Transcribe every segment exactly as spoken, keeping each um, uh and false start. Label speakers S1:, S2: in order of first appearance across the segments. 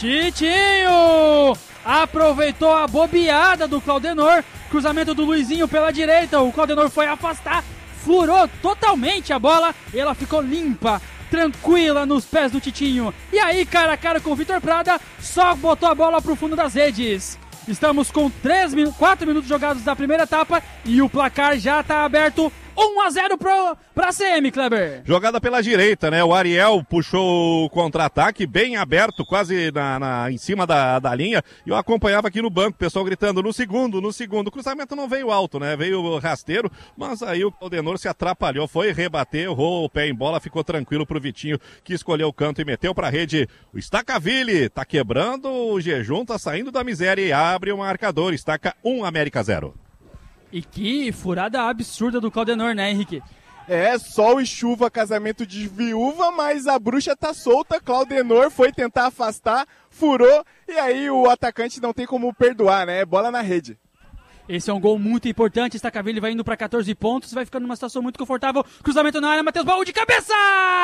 S1: Titinho aproveitou a bobeada do Claudenor, cruzamento do Luizinho pela direita, o Claudenor foi afastar, furou totalmente a bola, e ela ficou limpa, tranquila nos pés do Titinho. E aí, cara a cara com o Vitor Prada, só botou a bola pro fundo das redes. Estamos com três, quatro minutos jogados da primeira etapa e o placar já tá aberto. um a zero pro, pra C M, Kleber.
S2: Jogada pela direita, né? O Ariel puxou o contra-ataque bem aberto, quase na, na, em cima da, da linha. E eu acompanhava aqui no banco, o pessoal gritando no segundo, no segundo. O cruzamento não veio alto, né? Veio rasteiro, mas aí o Claudenor se atrapalhou, foi rebater, errou o pé em bola, ficou tranquilo pro Vitinho, que escolheu o canto e meteu pra rede. O Stacaville tá quebrando o jejum, tá saindo da miséria e abre o marcador. Estaca um, América zero.
S1: E que furada absurda do Claudenor, né, Henrique?
S3: É, sol e chuva, casamento de viúva, mas a bruxa tá solta. Claudenor foi tentar afastar, furou, e aí o atacante não tem como perdoar, né? Bola na rede.
S1: Esse é um gol muito importante, Stacaville vai indo para catorze pontos, vai ficando numa situação muito confortável. Cruzamento na área, Matheus Baú de cabeça!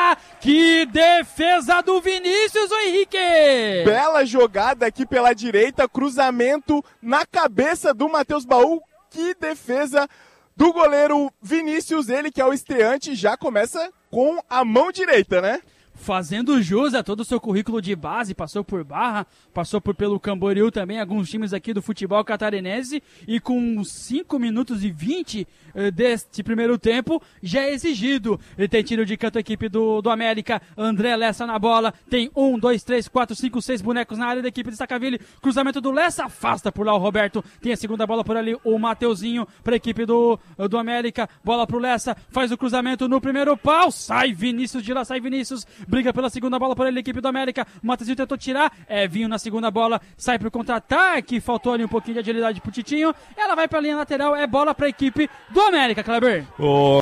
S1: Que defesa do Vinícius, o Henrique!
S3: Bela jogada aqui pela direita, cruzamento na cabeça do Matheus Baú. Que defesa do goleiro Vinícius, ele que é o estreante, já começa com a mão direita, né?
S1: Fazendo jus a todo o seu currículo de base, passou por Barra, passou por pelo Camboriú também, alguns times aqui do futebol catarinense, e com cinco minutos e vinte uh, deste primeiro tempo, já é exigido. Ele tem tiro de canto a equipe do, do América, André Lessa na bola, tem um, dois, três, quatro, cinco, seis bonecos na área da equipe de Stacaville, cruzamento do Lessa, afasta por lá o Roberto, tem a segunda bola por ali, o Mateuzinho para a equipe do, do América, bola pro Lessa, faz o cruzamento no primeiro pau, sai Vinícius de lá, sai Vinícius, briga pela segunda bola por ele, a equipe do América. O Mateuzinho tentou tirar, é, Vinho na segunda bola, sai pro contra-ataque, faltou ali um pouquinho de agilidade pro Titinho. Ela vai pra linha lateral, é bola pra equipe do América, Kleber.
S2: O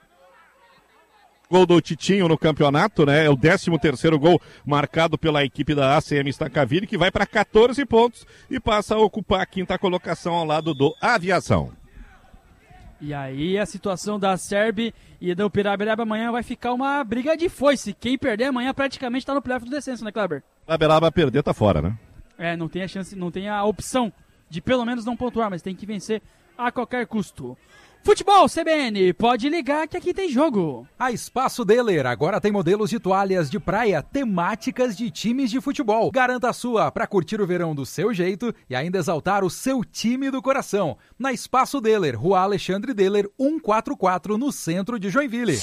S2: gol do Titinho no campeonato, né? É o décimo terceiro gol marcado pela equipe da A C M Stacaville, que vai para catorze pontos e passa a ocupar a quinta colocação ao lado do Aviação.
S1: E aí a situação da Serb e do Pirabiraba amanhã vai ficar uma briga de foice. Quem perder amanhã praticamente tá no playoff do descenso, né, Kleber?
S2: Pirabiraba perder tá fora, né?
S1: É, não tem a chance, não tem a opção de pelo menos não pontuar, mas tem que vencer a qualquer custo. Futebol C B N, pode ligar que aqui tem jogo.
S4: A Espaço Deler agora tem modelos de toalhas de praia temáticas de times de futebol. Garanta a sua para curtir o verão do seu jeito e ainda exaltar o seu time do coração. Na Espaço Deler, Rua Alexandre Deler, cento e quarenta e quatro, no centro de Joinville.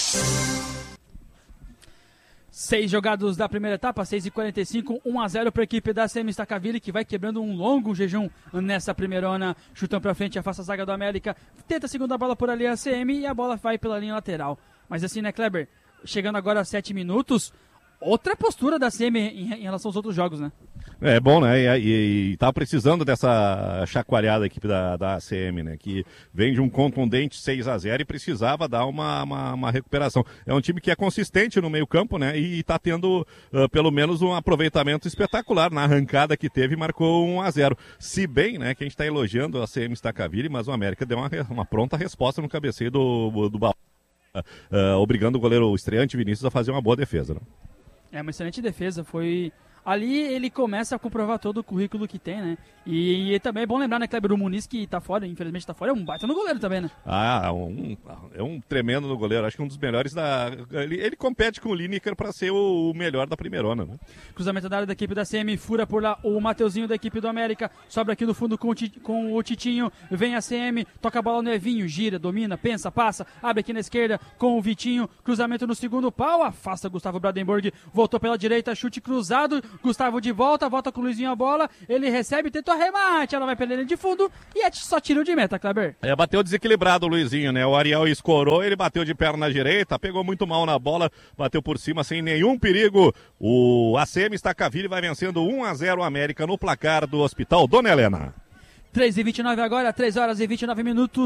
S1: Seis jogados da primeira etapa, seis e quarenta e cinco, um a zero para a equipe da C M Stacaville, que vai quebrando um longo jejum nessa primeirona, chutão para frente, afasta a zaga do América, tenta a segunda bola por ali a C M e a bola vai pela linha lateral. Mas assim, né, Kleber, chegando agora a sete minutos, outra postura da C M em, em relação aos outros jogos, né?
S2: É bom, né? E, e, e tá precisando dessa chacoalhada a equipe da, da A C M, né? Que vem de um contundente seis a zero e precisava dar uma, uma, uma recuperação. É um time que é consistente no meio campo, né? E, e tá tendo uh, pelo menos um aproveitamento espetacular na arrancada que teve e marcou um a zero. Se bem, né, que a gente tá elogiando a C M Stacaville, mas o América deu uma, uma pronta resposta no cabeceio do, do Baú, uh, uh, obrigando o goleiro o estreante Vinícius a fazer uma boa defesa, né?
S1: É uma excelente defesa, foi... Ali ele começa a comprovar todo o currículo que tem, né? E, e também é bom lembrar, né, Kleber, o Muniz que tá fora, infelizmente tá fora, é um baita no goleiro também, né?
S2: Ah, um, é um tremendo no goleiro, acho que um dos melhores da... Ele, ele compete com o Lineker pra ser o, o melhor da primeirona, né?
S1: Cruzamento da área da equipe da C M, fura por lá o Mateuzinho da equipe do América, sobra aqui no fundo com o, com o Titinho, vem a C M, toca a bola no Evinho, gira, domina, pensa, passa, abre aqui na esquerda com o Vitinho, cruzamento no segundo pau, afasta Gustavo Bradenburg, voltou pela direita, chute cruzado, Gustavo de volta, volta com o Luizinho a bola, ele recebe, tenta o arremate, ela vai pela linha de fundo e é só tiro de meta, Kleber.
S2: É, bateu desequilibrado o Luizinho, né? O Ariel escorou, ele bateu de perna direita, pegou muito mal na bola, bateu por cima sem nenhum perigo. O A C M Stacaville vai vencendo um a zero o América no placar do Hospital Dona Helena.
S1: três e vinte e nove agora, três horas e vinte e nove minutos.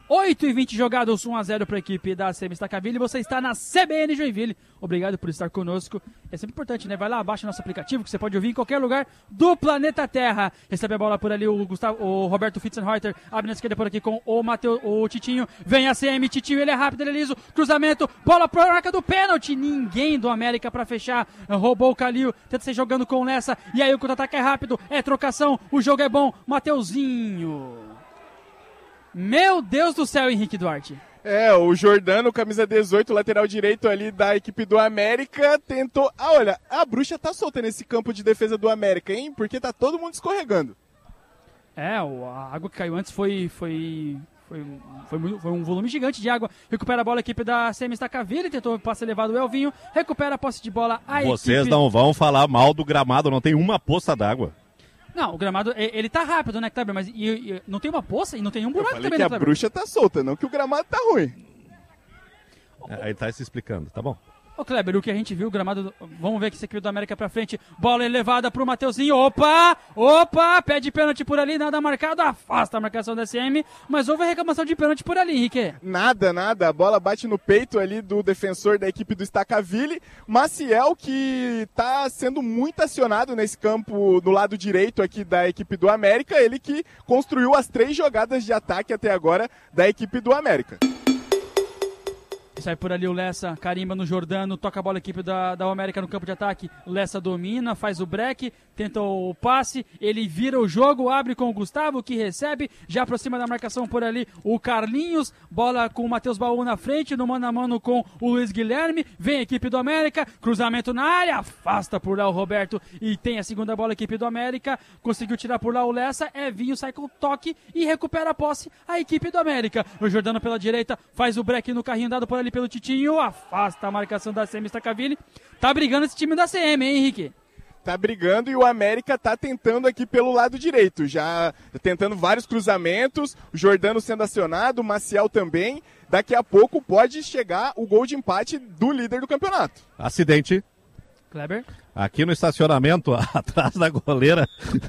S1: oito e vinte jogados, um a zero para a equipe da C M Stacaville. Você está na C B N Joinville. Obrigado por estar conosco. É sempre importante, né? Vai lá, baixa nosso aplicativo que você pode ouvir em qualquer lugar do planeta Terra. Recebe a bola por ali o, Gustavo, o Roberto Fitzenreuter. Abre na esquerda por aqui com o Mateus, o Titinho. Vem a C M, Titinho, ele é rápido, ele é liso. Cruzamento, bola para a marca do pênalti. Ninguém do América para fechar. Roubou o Calil. Tenta ser jogando com Lessa. E aí o contra-ataque é rápido. É trocação. O jogo é bom. Mateuzinho. Meu Deus do céu, Henrique Duarte.
S3: É, o Jordano, camisa dezoito, lateral direito ali da equipe do América, tentou... Ah, olha, a bruxa tá solta nesse campo de defesa do América, hein? Porque tá todo mundo escorregando.
S1: É, a água que caiu antes foi... foi... Foi, foi, foi um volume gigante de água. Recupera a bola a equipe da C M Stacaville. Tentou o passe elevado o Elvinho. Recupera a posse de bola a
S2: Vocês
S1: equipe...
S2: não vão falar mal do gramado, não tem uma poça d'água.
S1: Não, o gramado, ele tá rápido, né, Kleber? Mas e, e, não tem uma poça e não tem um buraco
S3: também,
S1: também,
S3: que
S1: né,
S3: a
S1: Kleber?
S3: bruxa tá solta, não que o gramado tá ruim.
S2: É, aí tá se explicando, tá bom.
S1: Ô, Kleber, o que a gente viu, o gramado... Vamos ver aqui esse equipe do América pra frente. Bola elevada pro Mateuzinho. Opa! Opa! Pede pênalti por ali, nada marcado. Afasta a marcação da C M. Mas houve a reclamação de pênalti por ali, Henrique.
S3: Nada, nada. A bola bate no peito ali do defensor da equipe do Stacaville. Maciel, que tá sendo muito acionado nesse campo do lado direito aqui da equipe do América. Ele que construiu as três jogadas de ataque até agora da equipe do América.
S1: Sai por ali o Lessa, carimba no Jordano, toca a bola a equipe da, da América no campo de ataque. Lessa domina, faz o break, tenta o passe, ele vira o jogo, abre com o Gustavo, que recebe, já aproxima da marcação por ali o Carlinhos, bola com o Matheus Baú na frente, no mano a mano com o Luiz Guilherme, vem a equipe do América, cruzamento na área, afasta por lá o Roberto e tem a segunda bola a equipe do América, conseguiu tirar por lá o Lessa, Evinho sai com o toque e recupera a posse a equipe do América. O Jordano pela direita, faz o break no carrinho dado por ali pelo Titinho, afasta a marcação da C M Stacaville. Tá brigando esse time da C M, hein, Henrique?
S3: Tá brigando e o América tá tentando aqui pelo lado direito, já tentando vários cruzamentos, o Jordano sendo acionado, o Maciel também. Daqui a pouco pode chegar o gol de empate do líder do campeonato.
S2: Acidente.
S1: Kleber?
S2: Aqui no estacionamento, atrás da goleira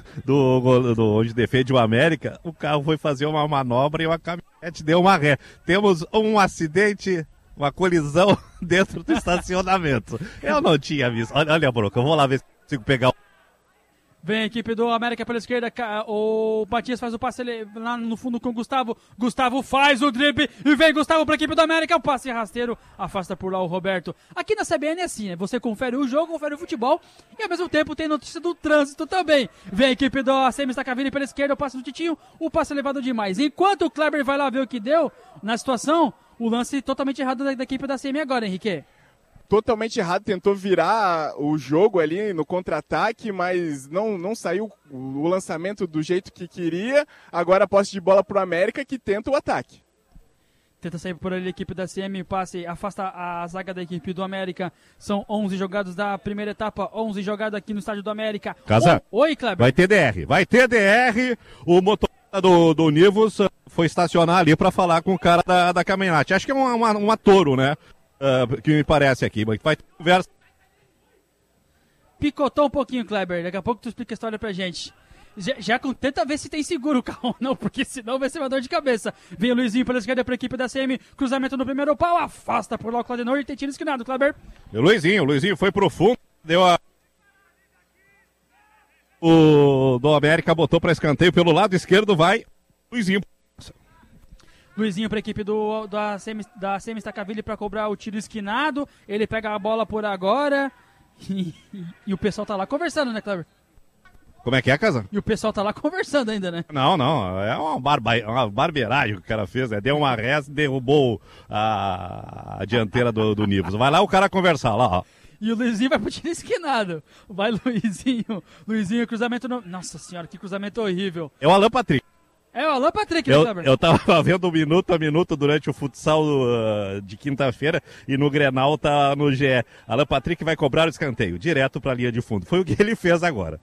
S2: do, do onde defende o América, o carro foi fazer uma manobra e uma caminhonete deu uma ré. Temos um acidente, uma colisão dentro do estacionamento. Eu não tinha visto. Olha, olha, Broca, eu vou lá ver se consigo pegar o...
S1: Vem a equipe do América pela esquerda, o Matias faz o passe lá no fundo com o Gustavo, Gustavo faz o drible e vem Gustavo para a equipe do América, o passe rasteiro, afasta por lá o Roberto. Aqui na C B N é assim, né? Você confere o jogo, confere o futebol e ao mesmo tempo tem notícia do trânsito também. Vem a equipe do C M Stacaville pela esquerda, o passe do Titinho, o passe elevado demais. Enquanto o Kleber vai lá ver o que deu na situação, o lance totalmente errado da, da equipe da C M agora, Henrique.
S3: Totalmente errado, tentou virar o jogo ali no contra-ataque, mas não, não saiu o lançamento do jeito que queria. Agora a posse de bola pro América, que tenta o ataque.
S1: Tenta sair por ali a equipe da C M, passe, afasta a zaga da equipe do América. São onze jogados da primeira etapa, onze jogados aqui no estádio do América.
S2: Casa,
S1: oh, oi, Kleber.
S2: Vai ter D R, vai ter D R. O motorista do, do Nivus foi estacionar ali para falar com o cara da, da caminhonete. Acho que é uma, uma, uma touro, né? Uh, que me parece aqui, mas vai ter conversa.
S1: Picotou um pouquinho, Kleber. Daqui a pouco tu explica a história pra gente. Já, já com tenta ver se tem seguro o carro ou não, porque senão vai ser uma dor de cabeça. Vem o Luizinho pela esquerda pra equipe da C M. Cruzamento no primeiro pau, afasta por lá o Claudenor e tem tiro esquinado, Kleber.
S2: E o Luizinho, o Luizinho foi pro fundo, deu a... O do América botou pra escanteio pelo lado esquerdo, vai Luizinho.
S1: Luizinho para a equipe do, da C M, da C M Stacaville para cobrar o tiro esquinado. Ele pega a bola por agora. E, e, e o pessoal tá lá conversando, né, Kleber?
S2: Como é que é, Casa?
S1: E o pessoal tá lá conversando ainda, né?
S2: Não, não. É uma, barba, uma barbeiragem que o cara fez, né? Deu uma ré, derrubou a, a dianteira do, do Nivus. Vai lá o cara conversar, lá, ó.
S1: E o Luizinho vai pro tiro esquinado. Vai, Luizinho. Luizinho, cruzamento no... Nossa senhora, que cruzamento horrível.
S2: É o Alan Patrick.
S1: É o Alan Patrick, né,
S2: eu,
S1: Kleber?
S2: eu tava vendo minuto a minuto durante o futsal uh, de quinta-feira e no Grenal tá no G E. Alan Patrick vai cobrar o escanteio, direto pra linha de fundo. Foi o que ele fez agora.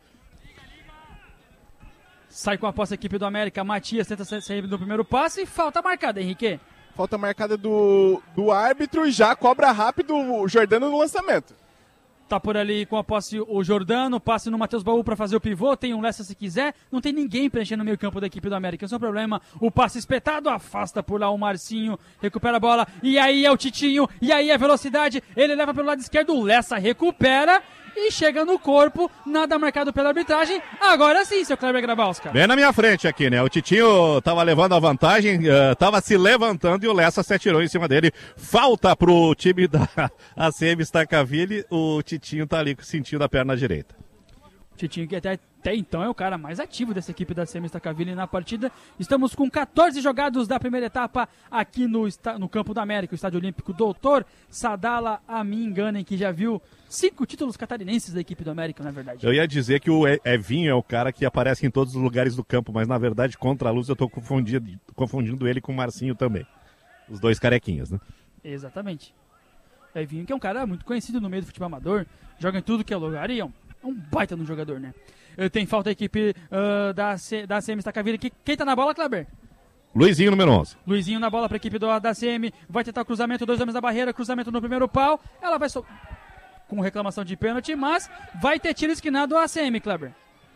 S1: Sai com a posse a equipe do América. Matias tenta sair do primeiro passe e falta marcada, Henrique.
S3: Falta marcada do, do árbitro e já cobra rápido o Jordano no lançamento.
S1: Tá por ali com a posse o Jordano, passe no Matheus Baú para fazer o pivô, tem um Lessa se quiser, não tem ninguém preenchendo no meio campo da equipe do América, esse é o problema, o passe espetado, afasta por lá o Marcinho, recupera a bola, e aí é o Titinho, e aí é velocidade, ele leva pelo lado esquerdo, o Lessa recupera, e chega no corpo, nada marcado pela arbitragem, agora sim, seu Kleber Grabowska.
S2: Bem na minha frente aqui, né? O Titinho tava levando a vantagem, uh, tava se levantando e o Lessa se atirou em cima dele. Falta pro time da A C M Stacaville, o Titinho tá ali sentindo a perna direita.
S1: Titinho, que até, até então é o cara mais ativo dessa equipe da A C M Stacaville na partida. Estamos com quatorze jogados da primeira etapa aqui no, no Campo da América, o Estádio Olímpico Doutor Sadala Aminganem, que já viu cinco títulos catarinenses da equipe do América, na verdade.
S2: Eu ia dizer que o Evinho é o cara que aparece em todos os lugares do campo, mas na verdade, contra a luz, eu tô confundindo, confundindo ele com o Marcinho também. Os dois carequinhas, né?
S1: Exatamente. Evinho, que é um cara muito conhecido no meio do futebol amador, joga em tudo que é lugar e é um É um baita no jogador, né? Tem falta a equipe uh, da, C, da A C M Stacaville aqui. Quem tá na bola, Kleber?
S2: Luizinho, número onze.
S1: Luizinho na bola pra equipe do, da A C M. Vai tentar o cruzamento, dois homens na barreira. Cruzamento no primeiro pau. Ela vai so... com reclamação de pênalti, mas vai ter tiro esquinado a A C M, Kleber.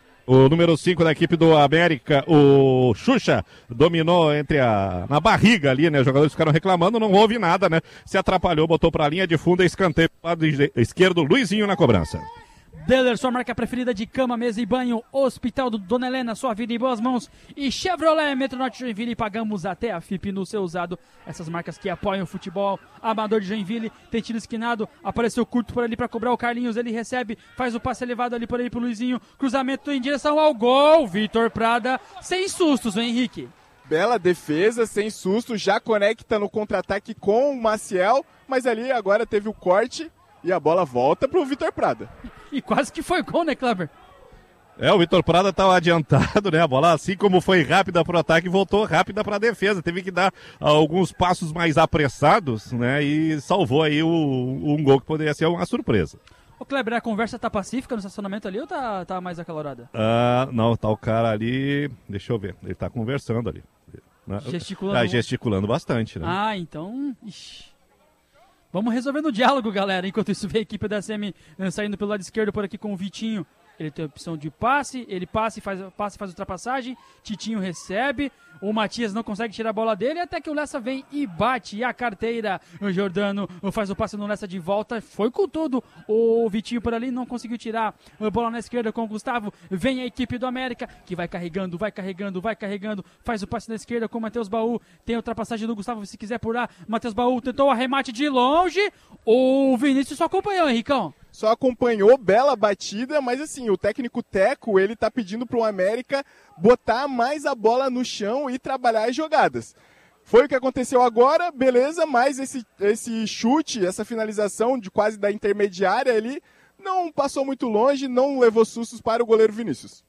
S2: O número cinco da equipe do América, o Xuxa, dominou entre a... na barriga ali, né? Os jogadores ficaram reclamando, não houve nada, né? Se atrapalhou, botou pra linha de fundo, escanteio pro lado esquerdo, Luizinho na cobrança.
S1: Deller, sua marca preferida de cama, mesa e banho. Hospital do Dona Helena, sua vida em boas mãos. E Chevrolet Metronorte Joinville, pagamos até a F I P no seu usado. Essas marcas que apoiam o futebol amador de Joinville. Tem tiro esquinado, apareceu curto por ali para cobrar o Carlinhos. Ele recebe, faz o passe elevado ali por ali pro Luizinho. Cruzamento em direção ao gol. Vitor Prada, sem sustos, hein, Henrique?
S3: Bela defesa, sem susto, já conecta no contra-ataque com o Maciel. Mas ali agora teve o corte e a bola volta pro Vitor Prada.
S1: E quase que foi gol, né, Kleber?
S2: É, o Vitor Prada estava adiantado, né? A bola, assim como foi rápida para o ataque, voltou rápida para a defesa. Teve que dar uh, alguns passos mais apressados, né? E salvou aí o, um gol que poderia ser uma surpresa.
S1: Ô, Kleber, a conversa tá pacífica no estacionamento ali ou tá, tá mais acalorada?
S2: Ah, não, tá o cara ali... Deixa eu ver, ele tá conversando ali. Né?
S1: Gesticulando.
S2: Ah, gesticulando bastante, né?
S1: Ah, então... Ixi. Vamos resolver no diálogo, galera. Enquanto isso, vem a equipe da A C M saindo pelo lado esquerdo por aqui com o Vitinho. Ele tem a opção de passe, ele passa e faz, passa e faz ultrapassagem. Titinho recebe, o Matias não consegue tirar a bola dele, até que o Lessa vem e bate. E a carteira, o Jordano faz o passe no Lessa de volta, foi com tudo. O Vitinho por ali não conseguiu tirar a bola na esquerda com o Gustavo. Vem a equipe do América, que vai carregando, vai carregando, vai carregando. Faz o passe na esquerda com o Matheus Baú. Tem a ultrapassagem do Gustavo, se quiser pular. Matheus Baú tentou o arremate de longe. O Vinícius só acompanhou, Henricão.
S3: Só acompanhou, bela batida, mas assim, o técnico Teco, ele tá pedindo pro América botar mais a bola no chão e trabalhar as jogadas. Foi o que aconteceu agora, beleza, mas esse, esse chute, essa finalização de quase da intermediária ali, não passou muito longe, não levou sustos para o goleiro Vinícius.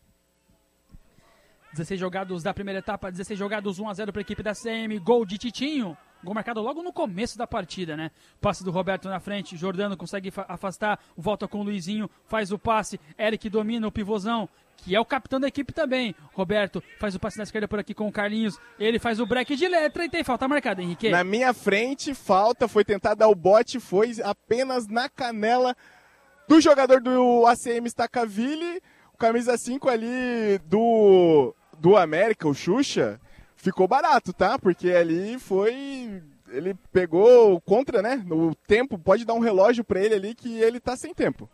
S1: dezesseis jogados da primeira etapa, dezesseis jogados, um a zero para a equipe da C M, gol de Titinho. Gol marcado logo no começo da partida, né? Passe do Roberto na frente, Jordano consegue afastar, volta com o Luizinho, faz o passe, Eric domina o pivôzão, que é o capitão da equipe também. Roberto faz o passe na esquerda por aqui com o Carlinhos, ele faz o break de letra e tem falta marcada, Henrique.
S3: Na minha frente, falta, foi tentar dar o bote, foi apenas na canela do jogador do A C M Stacaville, o camisa cinco ali do, do América, o Xuxa. Ficou barato, tá? Porque ali foi... Ele pegou contra, né? No tempo, pode dar um relógio pra ele ali que ele tá sem tempo.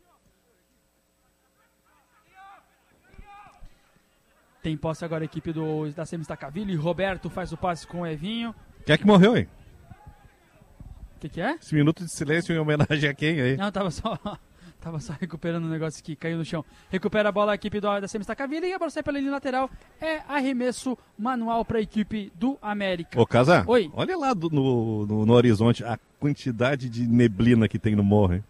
S1: Tem posse agora a equipe do, da A C M Stacaville. Roberto faz o passe com o Evinho.
S2: Quem é que morreu, hein?
S1: O que que é?
S2: Esse minuto de silêncio em homenagem a quem aí?
S1: Não, tava só... Tava só recuperando um negócio que caiu no chão. Recupera a bola a equipe do, da A C M Stacaville e a bola sai pela linha lateral. É arremesso manual para a equipe do América.
S2: Ô, Casar,
S1: Oi.
S2: Olha lá do, no, no, no horizonte a quantidade de neblina que tem no morro, hein?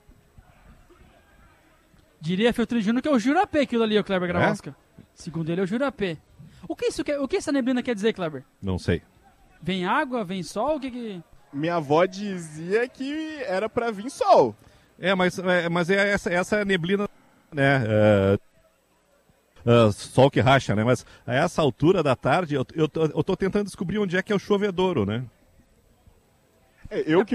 S1: Diria Feltrin Júnior que é o Jurapê aquilo ali, o Kleber Grabowska. É? Segundo ele, é o Jurapê. O que, isso quer, o que essa neblina quer dizer, Kleber?
S2: Não sei.
S1: Vem água, vem sol, o que que...
S3: Minha avó dizia que era para vir sol.
S2: É, mas é, mas é essa, essa neblina, né, é, é, sol que racha, né, mas a essa altura da tarde eu, eu, tô, eu tô tentando descobrir onde é que é o chovedouro, né.
S3: É, eu que